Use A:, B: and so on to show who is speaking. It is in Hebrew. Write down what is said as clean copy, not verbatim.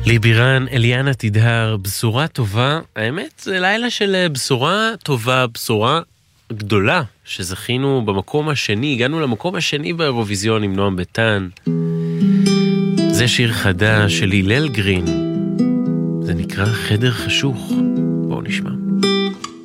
A: ליבירן, אליאנה תדהר, בשורה טובה. האמת, זה לילה של בשורה טובה, בשורה גדולה, שזכינו במקום השני, הגענו למקום השני באירוויזיון עם נועם ביטן. זה שיר חדש של הלל גרין, זה נקרא חדר חשוך. בואו נשמע.